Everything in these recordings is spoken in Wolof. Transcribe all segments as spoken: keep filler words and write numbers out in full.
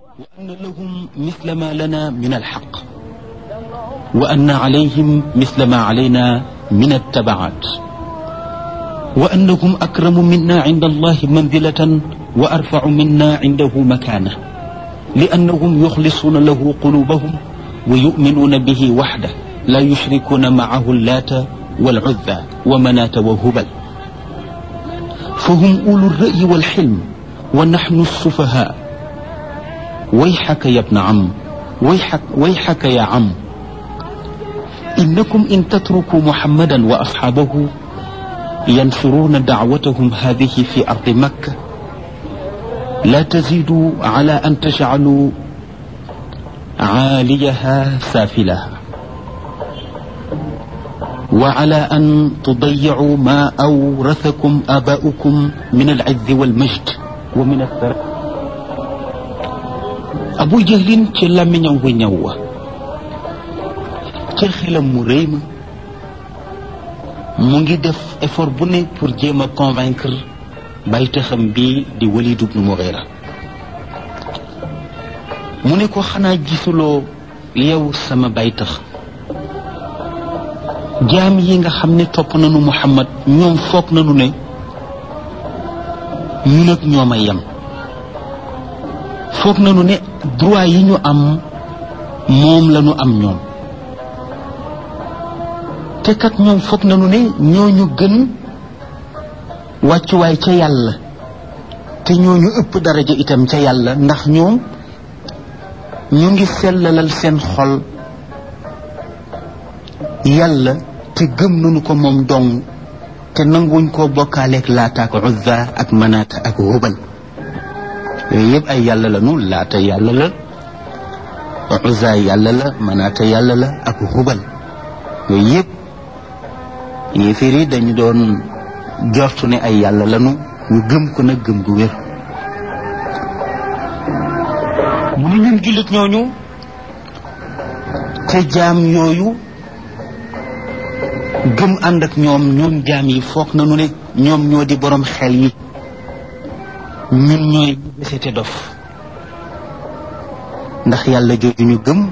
وأن لهم مثل ما لنا من الحق وأن عليهم مثل ما علينا من التبعات وأنهم أكرم منا عند الله منزلة وأرفع منا عنده مكانة لأنهم يخلصون له قلوبهم ويؤمنون به وحده لا يشركون معه اللات والعزى ومناة وهبل فهم أولو الرأي والحلم ونحن السفهاء ويحك يا ابن عم ويحك, ويحك يا عم إنكم إن تتركوا محمدا وأصحابه ينشرون دعوتهم هذه في أرض مكة لا تزيدوا على أن تجعلوا عاليها سافلها وعلى أن تضيعوا ما أورثكم آباؤكم من العز والمجد ومن الثراء Abu Jahlin ci làmmiñam wu ñaw wa ci xelam mu rëy ma mu ngi def effort bu ne pour jéem a convaincre baytaxam bi di Walid ibn Mughira mu ne ko xanaa gisuloo yow sama baytax jaam yi nga xam ne topp nañu Muhammad ñoom foog nañu ne ñun ak ñoom a yem foog nañu ne droit yi ñu am moom la ñu am ñoom te kat ñoom foog nañu ne ñooñu gën wàccuwaay ca yàlla te ñooñu ëpp daraja itam ca yàlla ndax ñoom ñu ngi sellalal seen xol yàlla te gëm nañu ko moom dong te nanguñ koo bokkaaleeg Laata ak Uzza ak Manaata ak Hubal yooyu yëpp ay yàlla la nu Laata yàlla la Uzza yàlla la Manaata yàlla la ak Hubal yooyu yëpp yéefar yi dañu doon jortu ne ay yàlla la nu ñu gëm ko nag gëm gu wér mu ne ñun jullit ñooñu te jaam yooyu gëm ànd ak ñoom ñoom jaam yi foog nañu ne ñoom ñoo di borom xel yi ñun ñooy desete dof ndax yàlla jooju ñu gëm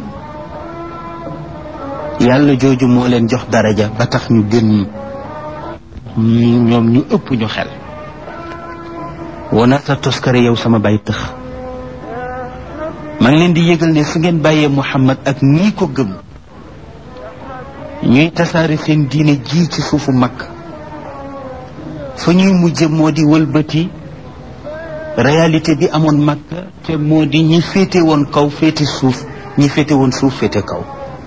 yàlla jooju moo leen jox daraja ba tax ñu gën ñoom ñu ëpp ñu xel wona sa toskare yow sama bay tëx maa ngi leen di yëgal ne su ngeen bàyyee Muhammad ak nii ko gëm ñuy tasaare seen diine ji ci suufu mag fa ñuy mujje moo di wëlbati réalité bi amoon mag te moo di ñi féete woon kaw féete suuf ñi féete woon suuf féete kaw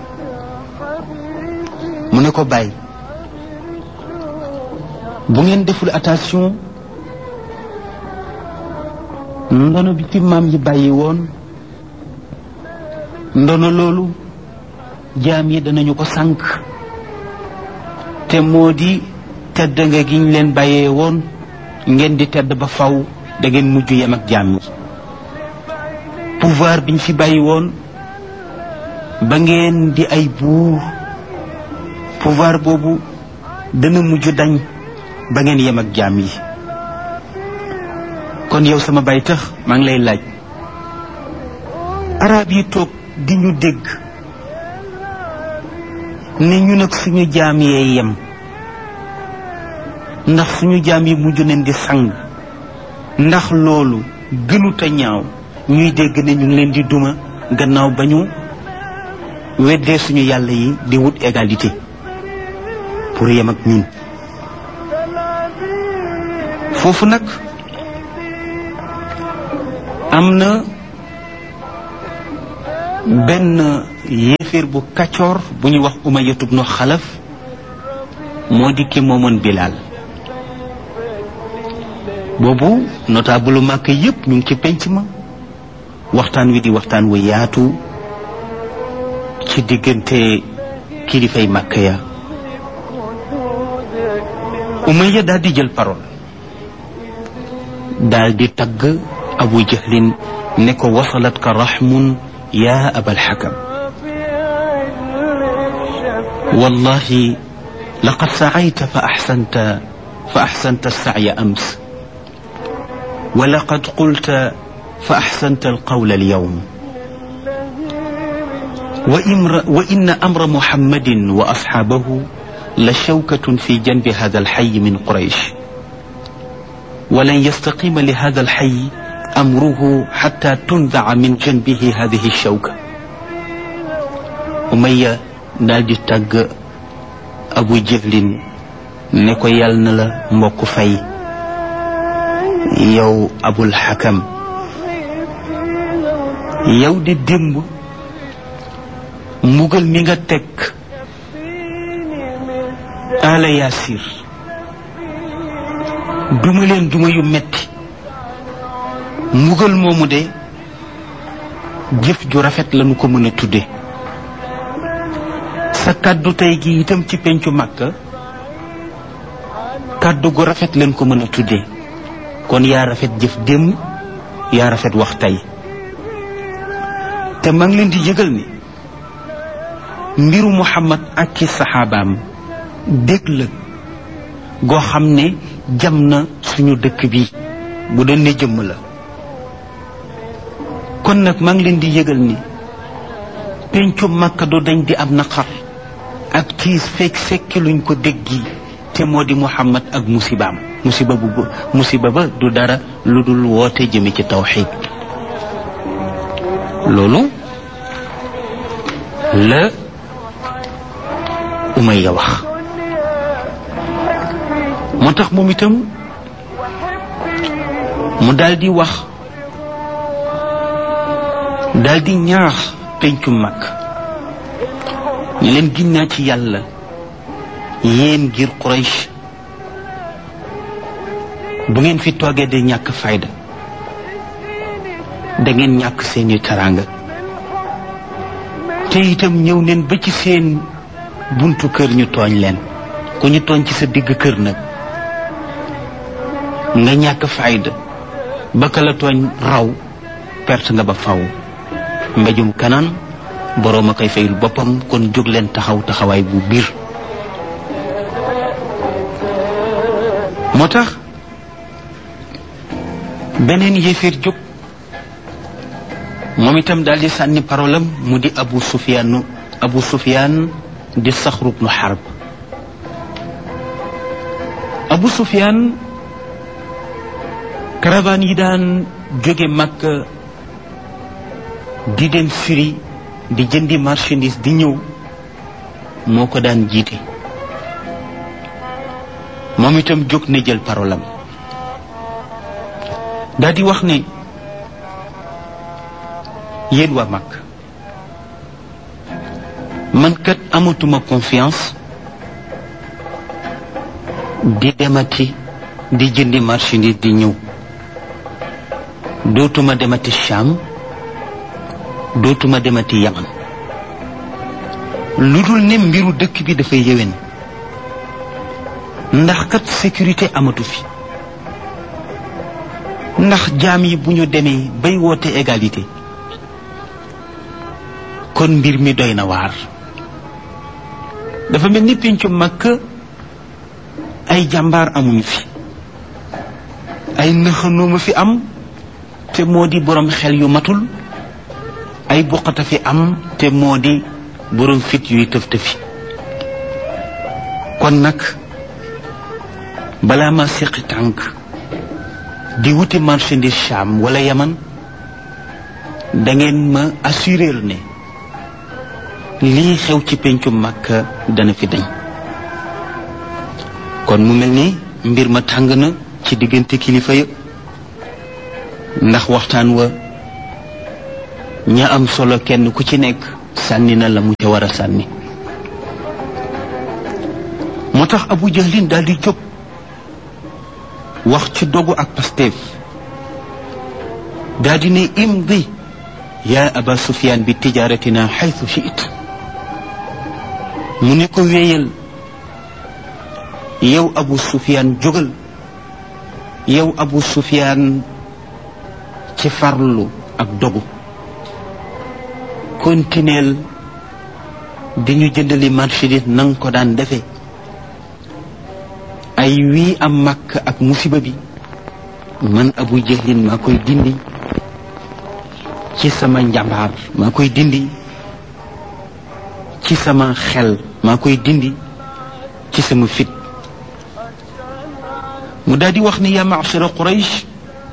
mu ne ko bàyyi bu ngeen deful attention ndono bi fi maam yi bàyyi woon ndono loolu jaam yi danañu ko sànk te moo di tedd nga gi ñu leen bàyyee woon ngeen di tedd ba faw da ngeen mujj yem ak jaam yi pouvoir biñ fi bàyyi woon ba ngeen di ay buur pouvoir boobu dana mujj dañ ba ngeen yem ak jaam yi kon yow sama bay tax maa ngi lay laaj arab yi toog di ñu dégg ne ñu nag suñu jaam yee yem ndax suñu jaam yi mujj nañ di sang ndax loolu gënuta ñaaw ñuy dégg ne ñu ngi leen di duma gannaaw ba ñu weddee suñu yàlla yi di wut égalité pour yem ak ñun foofu nag am na benn yéeféer bu kaccoor bu ñuy wax Umayya ibnu Xalaf moo di ki moomoon Bilaal boobu notable Màkk yépp ñu ngi ci penc ma waxtaan wi di waxtaan wu yaatu ci diggante kilifay Màkk ya Umayya daal di jël parole daal di tagg Abu Jahlin ne ko wasalat ka rahmun ya abal xakam wallahi laqad sacayta fa axsanta fa axsanta alsacya ams ولقد قلت fa axsanta alqawla alyawm wa inna amra muhammadin wa asxaabahu la shawkatun fi janbi hada alxay min quraysh walan yastaqima li hada alxay amruhu xata tundaca min janbihi hadihi alshawka. Umayya daal di tàgg Abu Jahlin ne ko yal na la mbokk fay yow Abul Hakam, yow di démb mbugal mi nga teg ala Yaasir duma leen duma yu metti, mbugal moomu de jëf ju rafet lañu ko mën a tudde. sa kàddu tey gi itam ci pencu Makka kàddu gu rafet leen ko mën a tuddee, kon yaa rafet jëf démb yaa rafet wax tey. te maa ngi leen di yëgal ni mbiru Muhammad ak ki saxaabaam dégg la goo xam ne jam na suñu dëkk bi bu doon ne jëmm la. kon nag maa ngi leen di yëgal ni pencu Makka doo dañ di am naqar ak tiis fekk fekki luñ ko déggi te moo di Muhammad ak musibaam. musiba bu musiba ba du dara lu dul woote jëme ci tawxiid. loolu la Umayya wax. moo tax moom itam mu daldi wax daldi ñaax pencu Makka ñu leen ginnaa ci yàlla yéen ngir Quraysh bu ngeen fi toogee de ñàkk fayda da ngeen ñàkk seeni teraanga te itam ñëw neen ba ci seen buntu kër ñu tooñ leen. ku ñu tooñ ci sa digg kër nag nga ñàkk fayda ba ka la tooñ raw perte nga ba faw. mbéjum kanaan boroom a koy fayul boppam, kon jóg leen taxaw taxawaay bu biir. moo tax beneen yéeféer jóg moom itam daal di sànni parolam mu di Abu Sufyaan Abu Sufyaan di Saxr ibnu Harb. Abu Sufyaan caravane yi daan jóge Makka di dem firi di jëndi marchandise di ñëw moo ko daan jiite. moom itam jóg ne jël parolam daal di wax ne yéen waa Makka man kat amatuma confiance di demati di jëndi marchandise di ñëw. dootuma demati Sham dootuma demati Yaman lu dul ne mbiru dëkk bi dafay yéwén, ndax kat sécurité amatu fi, ndax jaam yi bu ñu demee bay woote égalité kon mbir mi doy na waar. dafa mel ni pencu Makka ay jàmbaar amuñu fi, ay nëxanooma fi am te moo di borom xel yu matul, ay buqata fi am te moo di borom fit yuy tëf tëfi. kon nag balaa ma seqi tànk di wuti marchandise Sham wala Yaman da ngeen ma assurer ne lii xew ci pencu Makka dana fi dañ. kon mu mel ni mbir ma tàng na ci diggante kilifa ya, ndax waxtaan wa ña am solo kenn ku ci nekk sànni na la mu ca war a sànni. moo tax Abu Jahlin daal di jóg wax ci dogu ak Pastef daal di ne imdi yaa Aba Sufyaan bi tijaaratina xaytu shi'it. mu ne ko wéyal yow Abu Sufyaan jógal yow Abu Sufyaan ci farlu ak dogu continuel di ñu jëndali marchandise nang ko daan defe. ay wii am Makka ak musiba bi man Abu Jahlin maa koy dindi ci sama njàmbaar maa koy dindi ci sama xel maa koy dindi ci sama fit mu daal di wax ni yaa ma'shara Quraysh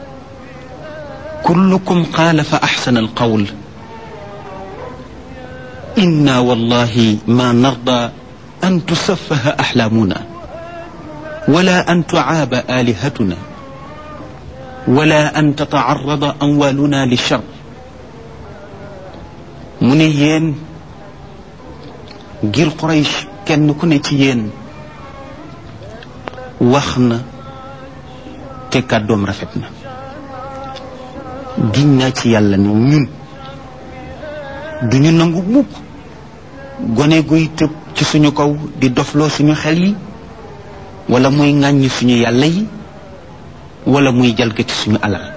kullukum qaala fa axsana alqawl inna wallahi ma narda an tusaffaha axlaamuna wala an tucaaba aalihatuna wala an tatacarrada amwaaluna lichar mu ne yéen ngir Quraysh kenn ku ne ci yéen wax na te kàddoom rafet na giñ naa ci yàlla ne ñun duñu nangu mukk gone guy tëb ci suñu kaw di dofloo suñu xel yi wala muy ŋàññi suñu yàlla yi wala muy jalgati suñu alal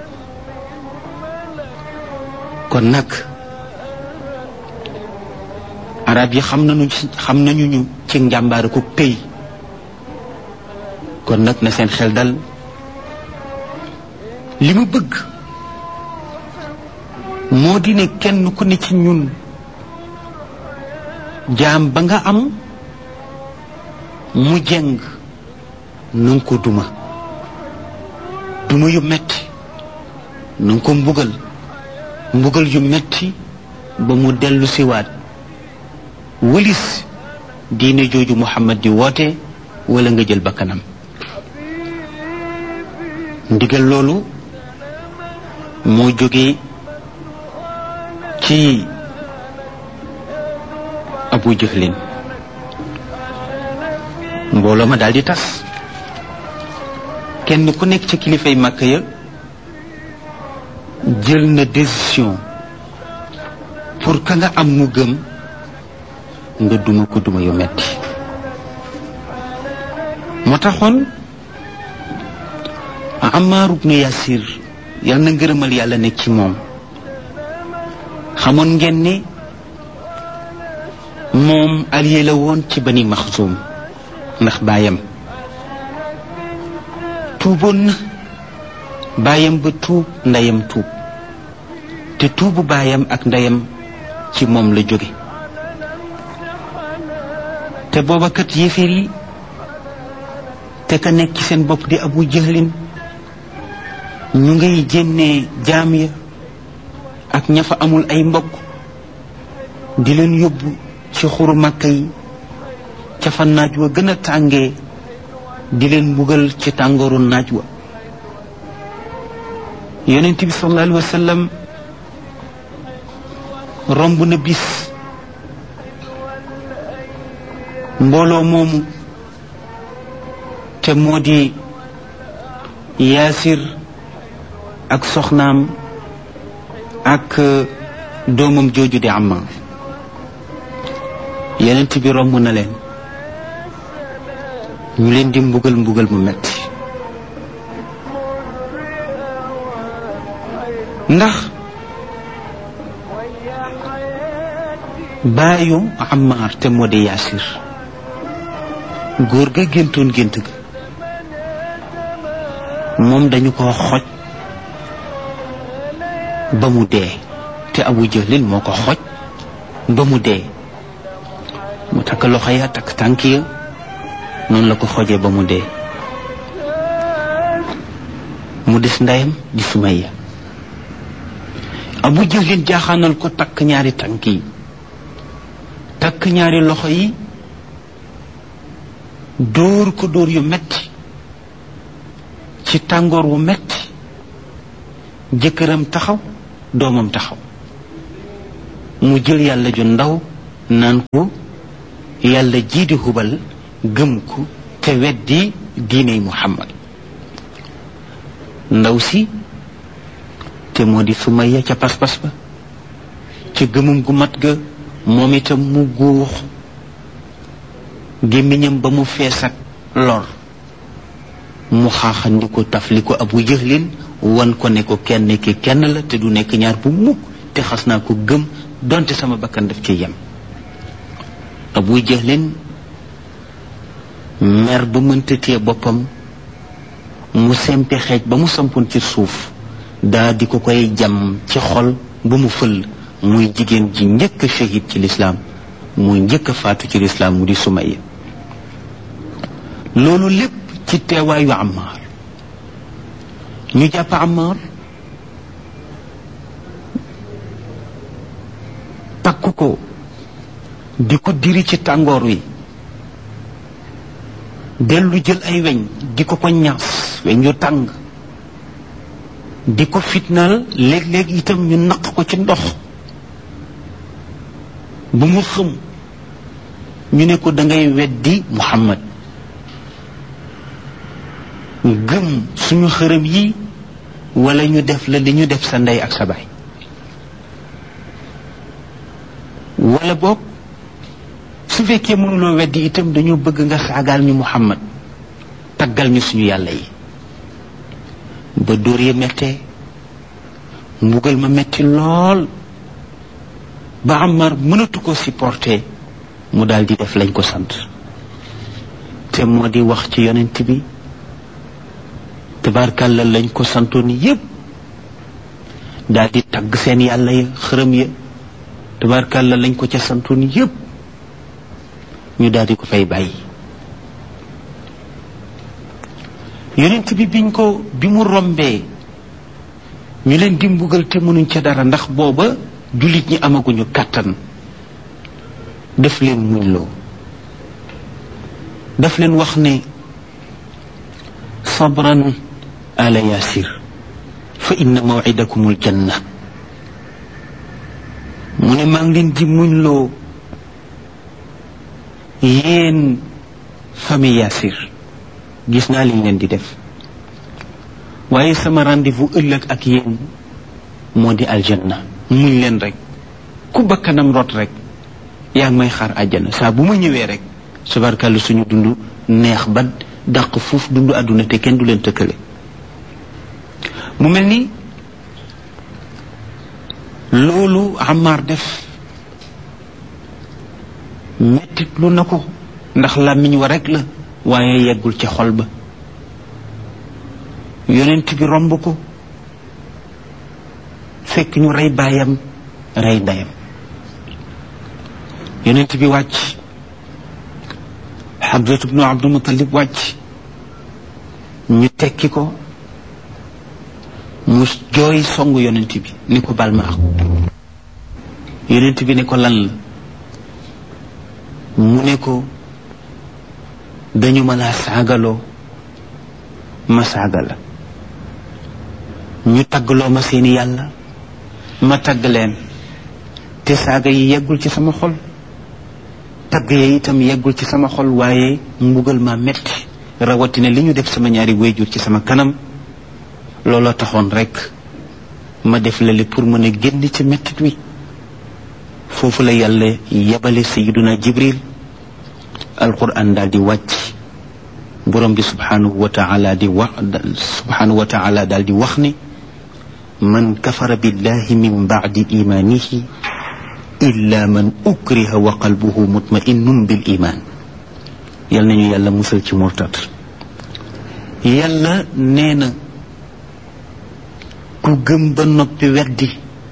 kon nag arab yi xam nañu xam nañu ñu ci njàmbaar ko tey kon nag na seen xel dal li mu bëgg moo di ne kenn ku ne ci ñun jaam ba nga am mu jeng na nga ko duma duma yu metti na nga ko mbugal mbugal yu metti ba mu dellu siwaat wëlis diine jooju Muhammad di woote wala nga jël bakkanam ndigal loolu moo jóge ci Abu Jahlin mbooloo ma daal di tas kenn ku nekk ci kilifay Màkka ya jël na décision pour ka nga am mu gëm nga duma ko duma yu metti moo taxoon Ammaar ibnu Yaasir yal na ngërëmal yàlla nekk ci moom xamoon ngeen ne moom allié la woon ci Bani Maxsum ndax baayam tuuboon na baayam ba tuub ndeyam tuub te tuubu baayam ak ndeyam ci moom la jóge te booba kat yéeféer yi te ka nekk ci seen bopp di Abu Jahlin ñu ngay jénnee jaam ya ak ña fa amul ay mbokk di leen yóbbu ci xuru Màkka yi ca fa naaj wa gën a tàngee di leen mbugal ci tàngooru naaj wa yonent bi sallallahu alayhi wa sallam romb na bis mbooloo moomu te moo di Yaasir ak soxnaam ak doomam jooju di Ammaar yonent bi romb na leen ñu leen di mbugal mbugal mu metti ndax baayu Ammaar te moo di Yaasir góor ga géntoon gént ga moom dañu ko xoj ba mu dee te Abu Jahlin moo ko xoj ba mu dee mu takk loxo ya takk tànk ya noonu la ko xojee ba mu dee mu des ndeyam di Sumayya Abu Jahlin jaaxaanal ko takk ñaari tànk yi takk ñaari loxo yi dóor ko dóor yu metti ci tàngoor wu metti jëkkëram taxaw doomam taxaw mu jël yàlla ju ndaw naan ko yàlla jii di Hubal gëm ko te weddi diiney Muhammad ndaw si te moo di Sumayya ca pas-pas ba ca gëmum gu mat ga moom itam mu guux gémmiñam ba mu fees ak lor mu xaaxandi ko taf li ko Abu Jahlin wan ko ne ko kenn ki kenn la te du nekk ñaar bu mukk te xas naa ko gëm donte sama bakkan daf ci yem Abu Jahlin mer ba mënta téye boppam mu sempi xeej ba mu sampoon ci suuf daa di ko koy jam ci xol ba mu fëll muy jigéen ji njëkk a shahid ci lislaam muy njëkk a faatu ci lislaam mu di Sumayya loolu lépp ci teewaayu Ammaar ñu jàpp Ammaar takku ko di ko diri ci tàngoor wi dellu jël ay weñ di ko ko ñaas weñ yu tàng di ko fitnaal léeg-léeg itam ñu naq ko ci ndox bu mu xëm ñu ne ko dangay weddi Muhammad gëm suñu xërëm yi wala ñu def la li ñu def sa ndey ak sa baay wala boog su fekkee mënuloo weddi itam dañoo bëgg nga saagaal ñu Muhammad taggal ñu suñu yàlla yi ba dóor ya mettee mbugal ma metti lool ba Ammar mënatu ko supporter mu daal di def lañ ko sant te moo di wax ci yonent bi tabarkàlla lañ ko santoon yépp daal di tagg seen yàlla ya xërëm ya tabarkàlla lañ ko ca santoon yépp ñu daal di ko fay bàyyi yonent bi biñ ko bi mu rombee ñu leen di mbugal te mënuñ ca dara ndax booba jullit ñi amaguñu kàttan daf leen muñloo daf leen wax ne sabran ala yasir fa inna maw'idakumul janna mu ne maa ngi leen di muñloo yéen famille Yaasir gis naa liñ leen di def waaye sama rendez-vous ëllëg ak yéen moo di aljanna muñ leen rek ku bakkanam rot rek yaa ngi may xaar àjjana saa bu ma ñëwee rek subarkàlla suñu dund neex ba dàq fuuf dund àdduna te kenn du leen tëkkale mu mel ni loolu Ammar def mettit lu na ko ndax làmmiñ wa rek la waaye yeggul ci xol ba yonent bi romb ko fekk ñu rey baayam rey ndeyam yonent bi wàcc Hamzatu bnu Abdul Muttalib wàcc ñu tekki ko mu jooy songu yonent bi ni ko bal ma ak yonent bi ne ko lan la mu ne ko dañu ma laa saagaloo ma saaga la ñu taggloo ma seeni yàlla ma tagg leen te saaga yi yeggul ci sama xol tagg ya itam yeggul ci sama xol waaye mbugal ma metti rawatina li ñu def sama ñaari wayjur ci sama kanam looloo taxoon rek ma def lale pour mën a génn ci mettit wi foofu la yàlla yebale sayiduna Jibril alquran daal di wàcc borom bi subhanahu wa taala di wax subhanahu wa taala daal di wax ni man kafara billahi min ba'di imanihi illa man ukriha wa qalbuhu mutma'innun bil iman yal nañu yàlla musal ci murtad yàlla nee na ku gëm ba noppi weddi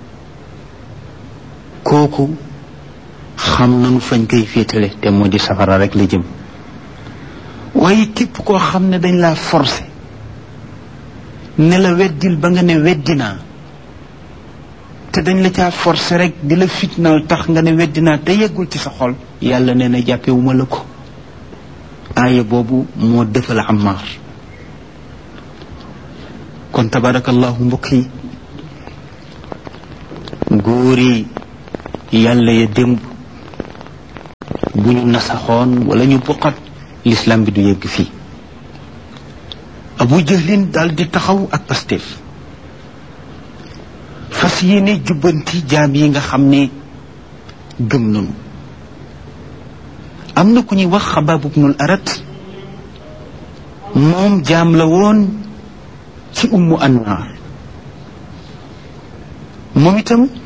kooku xam nanu fañ koy féetale te moo di safara rek la jëm waaye képp koo xam ne dañ laa forcé ne la weddil ba nga ne weddinaa te dañ la caa forcé rek di la fitnaal tax nga ne weddinaa te yeggul ci sa xol yàlla nee na jàppewuma la ko aaya boobu moo defal Ammar kon tabarakallahu mbokk yi góor yi yàlla ya démb bu ñu nasaxoon wala ñu buqat l'islam bi du yegg fii Abu Jahlin daal di taxaw ak Pastef fas yéene jubbanti jaam yi nga xam ne gëm nañu am na ku ñuy wax Xabaab ibnul Arat moom jaam la woon ci Ummu Anmaar moom itam